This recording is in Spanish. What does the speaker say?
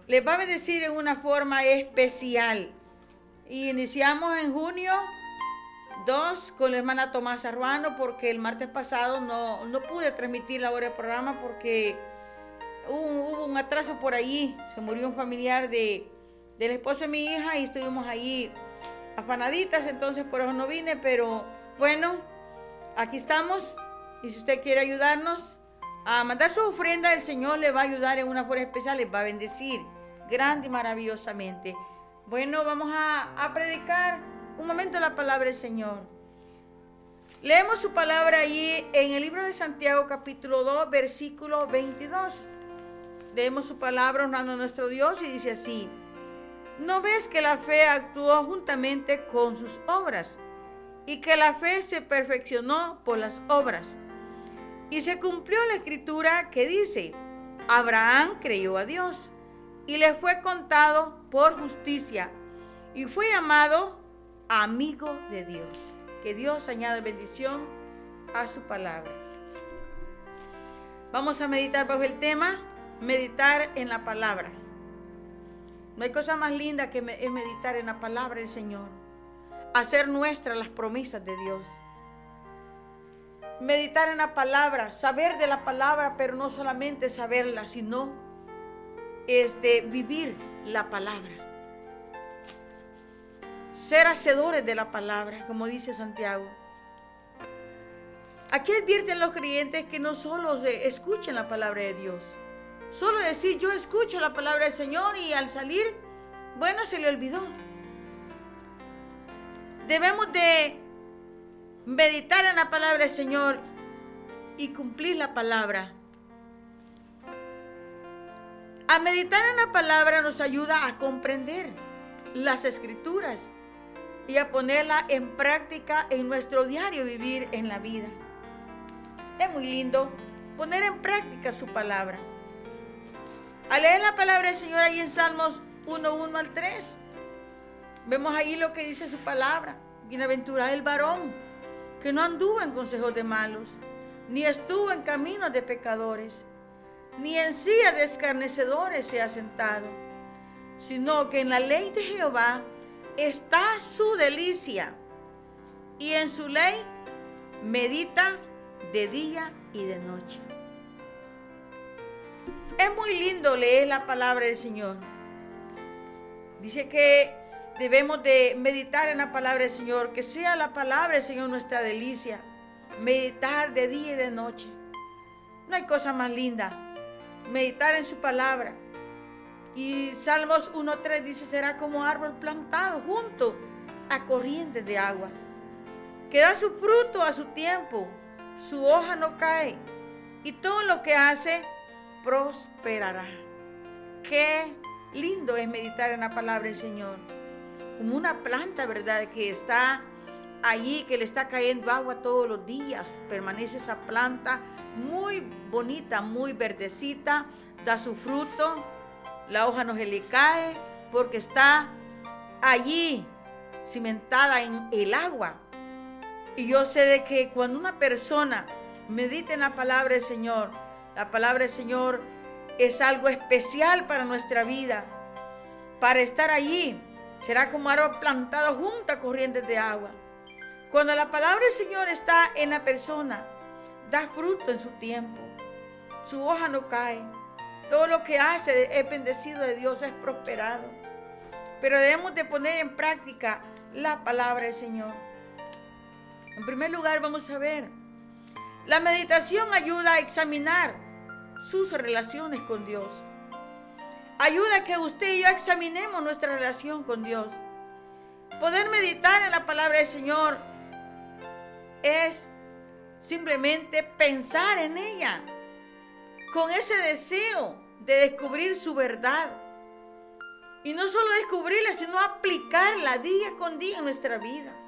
les va a bendecir en una forma especial. Y iniciamos en junio 2 con la hermana Tomasa Ruano, porque el martes pasado no pude transmitir la hora del programa porque hubo un atraso por allí. Se murió un familiar del esposo de mi hija y estuvimos allí afanaditas, entonces por eso no vine, pero bueno, aquí estamos. Y si usted quiere ayudarnos a mandar su ofrenda, el Señor le va a ayudar en una forma especial, les va a bendecir grande y maravillosamente. Bueno, vamos a predicar un momento la palabra del Señor. Leemos su palabra allí en el libro de Santiago capítulo 2 versículo 22. Leemos su palabra honrando a nuestro Dios y dice así: ¿no ves que la fe actuó juntamente con sus obras y que la fe se perfeccionó por las obras? Y se cumplió la escritura que dice: Abraham creyó a Dios y le fue contado por justicia y fue llamado amigo de Dios. Que Dios añade bendición a su palabra. Vamos a meditar bajo el tema meditar en la palabra. No hay cosa más linda que meditar en la palabra del Señor, hacer nuestras las promesas de Dios. Meditar en la palabra, saber de la palabra, pero no solamente saberla, sino vivir la palabra. Ser hacedores de la palabra, como dice Santiago. Aquí advierten los creyentes que no solo se escuchen la palabra de Dios, solo decir yo escucho la palabra del Señor y al salir, bueno, se le olvidó. Debemos de meditar en la palabra del Señor y cumplir la palabra. A meditar en la palabra nos ayuda a comprender las escrituras y a ponerla en práctica en nuestro diario vivir en la vida. Es muy lindo poner en práctica su palabra. Al leer la palabra del Señor ahí en Salmos 1:1 al 3, vemos ahí lo que dice su palabra. Bienaventurado el varón que no anduvo en consejos de malos, ni estuvo en caminos de pecadores, ni en silla de escarnecedores se ha sentado, sino que en la ley de Jehová está su delicia, y en su ley medita de día y de noche. Es muy lindo leer la palabra del Señor. Dice que debemos de meditar en la palabra del Señor, que sea la palabra del Señor nuestra delicia, meditar de día y de noche. No hay cosa más linda, meditar en su palabra. Y Salmos 1:3 dice: será como árbol plantado junto a corrientes de agua, que da su fruto a su tiempo, su hoja no cae, y todo lo que hace prosperará. Qué lindo es meditar en la palabra del Señor. Como una planta, ¿verdad?, que está allí, que le está cayendo agua todos los días. Permanece esa planta muy bonita, muy verdecita, da su fruto, la hoja no se le cae porque está allí cimentada en el agua. Y yo sé de que cuando una persona medita en la palabra del Señor, la palabra del Señor es algo especial para nuestra vida, para estar allí. Será como árbol plantado junto a corrientes de agua. Cuando la palabra del Señor está en la persona, da fruto en su tiempo. Su hoja no cae. Todo lo que hace es bendecido de Dios, es prosperado. Pero debemos de poner en práctica la palabra del Señor. En primer lugar, vamos a ver, la meditación ayuda a examinar sus relaciones con Dios. Ayuda a que usted y yo examinemos nuestra relación con Dios. Poder meditar en la palabra del Señor es simplemente pensar en ella, con ese deseo de descubrir su verdad. Y no solo descubrirla, sino aplicarla día con día en nuestra vida.